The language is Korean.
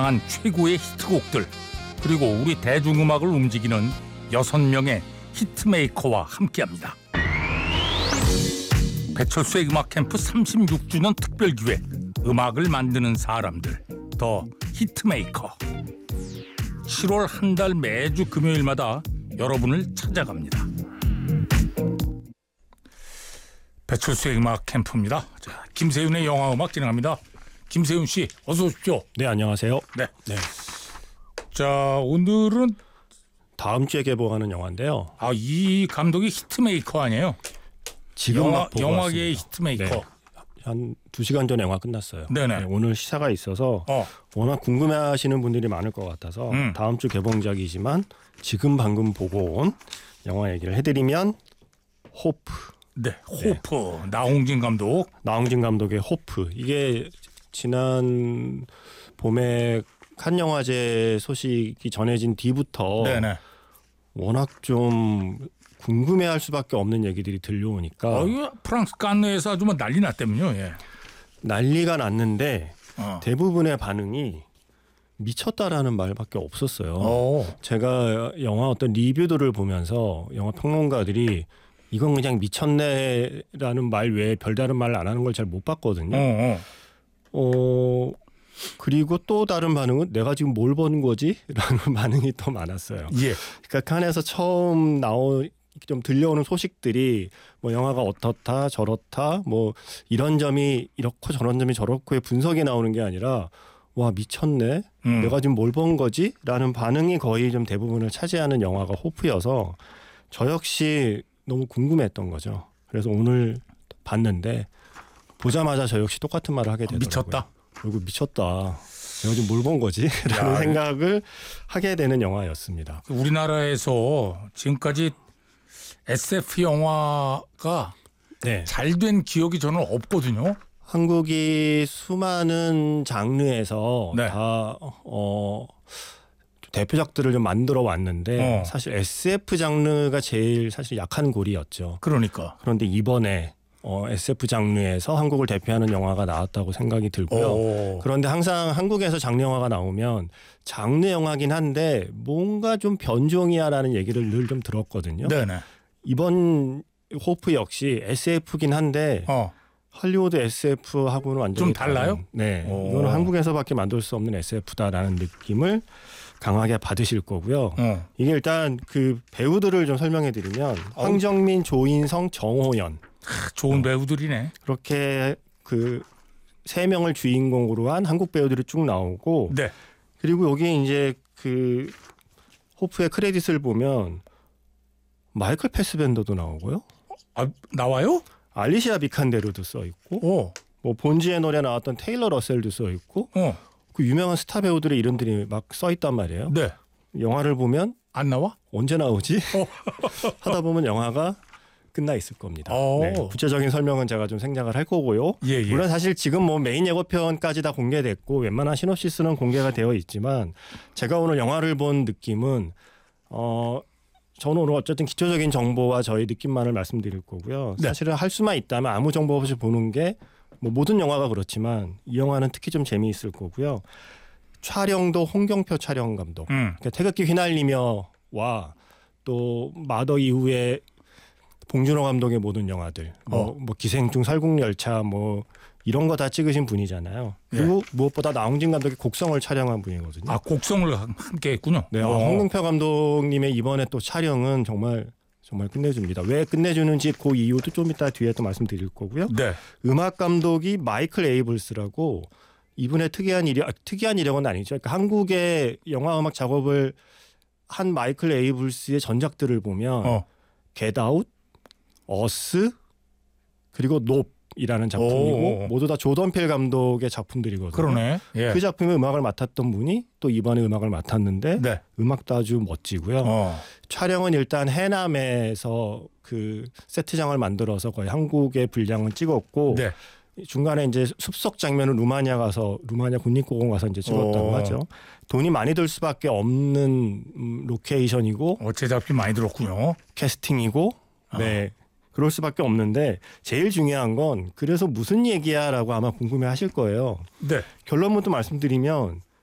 자랑한 최고의 히트곡들, 그리고 우리 대중음악을 움직이는 6명의 히트메이커와 함께합니다. 배철수의 음악 캠프 36주년 특별기획, 음악을 만드는 사람들, 더 히트메이커. 7월 한 달 매주 금요일마다 여러분을 찾아갑니다. 배철수의 음악 캠프입니다. 자, 김세윤의 영화음악 진행합니다. 김세윤 씨, 어서 오십시오. 네, 안녕하세요. 네. 자, 오늘은 다음 주에 개봉하는 영화인데요. 이 감독이 히트메이커 아니에요? 지금 영화계의 히트메이커. 네. 한 2시간 전에 영화 끝났어요. 네네. 네, 오늘 시사가 있어서 워낙 궁금해하시는 분들이 많을 것 같아서 다음 주 개봉작이지만 지금 방금 보고 온 영화 얘기를 해드리면 호프. 네, 호프. 나홍진 감독. 나홍진 감독의 호프. 이게 지난 봄에 칸 영화제 소식이 전해진 뒤부터 네네. 워낙 좀 궁금해할 수밖에 없는 얘기들이 들려오니까 프랑스 칸느에서 아주 난리 났다면요. 예. 난리가 났는데 대부분의 반응이 미쳤다라는 말밖에 없었어요. 제가 영화 어떤 리뷰들을 보면서 영화 평론가들이 이건 그냥 미쳤네라는 말 외에 별다른 말을 안 하는 걸 잘 못 봤거든요. 그리고 또 다른 반응은 내가 지금 뭘 보는 거지? 라는 반응이 더 많았어요. 예. 그러니까 칸에서 처음 좀 들려오는 소식들이 뭐 영화가 어떻다 저렇다 뭐 이런 점이 이렇고 저런 점이 저렇고의 분석이 나오는 게 아니라 와 미쳤네 내가 지금 뭘 본 거지? 라는 반응이 거의 좀 대부분을 차지하는 영화가 호프여서 저 역시 너무 궁금했던 거죠. 그래서 오늘 봤는데 보자마자 저 역시 똑같은 말을 하게 되더라고요. 미쳤다. 그리고 미쳤다. 내가 지금 뭘 본 거지? 라는 생각을 하게 되는 영화였습니다. 우리나라에서 지금까지 SF 영화가 잘 된 기억이 저는 없거든요. 한국이 수많은 장르에서 다 대표작들을 좀 만들어 왔는데 사실 SF 장르가 제일 사실 약한 고리였죠. 그러니까. 그런데 이번에 SF 장르에서 한국을 대표하는 영화가 나왔다고 생각이 들고요. 그런데 항상 한국에서 장르 영화가 나오면 장르 영화긴 한데 뭔가 좀 변종이야라는 얘기를 늘 좀 들었거든요. 네네. 이번 호프 역시 SF긴 한데 할리우드 SF하고는 완전히 좀 달라요? 네, 이거는 한국에서밖에 만들 수 없는 SF다라는 느낌을 강하게 받으실 거고요. 이게 일단 그 배우들을 좀 설명해드리면 황정민, 조인성, 정호연 좋은 배우들이네. 그렇게 그 3명을 주인공으로 한 한국 배우들이 쭉 나오고 그리고 여기 이제 그 호프의 크레딧을 보면 마이클 패스벤더도 나오고요. 나와요? 알리시아 비칸데르도 써 있고 뭐 본지의 노래 나왔던 테일러 러셀도 써 있고 그 유명한 스타 배우들의 이름들이 막 써 있단 말이에요. 네. 영화를 보면 안 나와? 언제 나오지? 하다 보면 영화가 끝나 있을 겁니다. 네, 구체적인 설명은 제가 좀 생략을 할 거고요. 물론 사실 지금 뭐 메인 예고편까지 다 공개됐고 웬만한 시놉시스는 공개가 되어 있지만 제가 오늘 영화를 본 느낌은 저는 오늘 어쨌든 기초적인 정보와 저희 느낌만을 말씀드릴 거고요. 사실은 할 수만 있다면 아무 정보 없이 보는 게 뭐 모든 영화가 그렇지만 이 영화는 특히 좀 재미있을 거고요. 촬영도 홍경표 촬영 감독. 그러니까 태극기 휘날리며와 또 마더 이후에 봉준호 감독의 모든 영화들, 뭐 기생충, 설국열차, 뭐 이런 거 다 찍으신 분이잖아요. 그리고 무엇보다 나홍진 감독이 곡성을 촬영한 분이거든요. 곡성을 함께했군요. 네, 홍경표 감독님의 이번에 또 촬영은 정말 끝내줍니다. 왜 끝내주는지 그 이유도 좀 이따 뒤에 또 말씀드릴 거고요. 음악 감독이 마이클 에이블스라고 이분의 특이한 이력은 아니죠. 그러니까 한국의 영화 음악 작업을 한 마이클 에이블스의 전작들을 보면 겟 아웃, 어스 그리고 높이라는 작품이고 모두 다 조던 필 감독의 작품들이거든요. 그러네. 그 작품의 음악을 맡았던 분이 또 이번에 음악을 맡았는데 음악도 아주 멋지고요. 촬영은 일단 해남에서 그 세트장을 만들어서 거의 한국의 분량을 찍었고 중간에 이제 숲속 장면은 루마니아 국립공원 가서 이제 찍었다고 하죠. 돈이 많이 들 수밖에 없는 로케이션이고 제작비 많이 들었군요. 캐스팅이고 그럴 수밖에 없는데 제일 중요한 건 그래서 무슨 얘기야라고 아마 궁금해하실 거예요. 결론부터 말씀드리면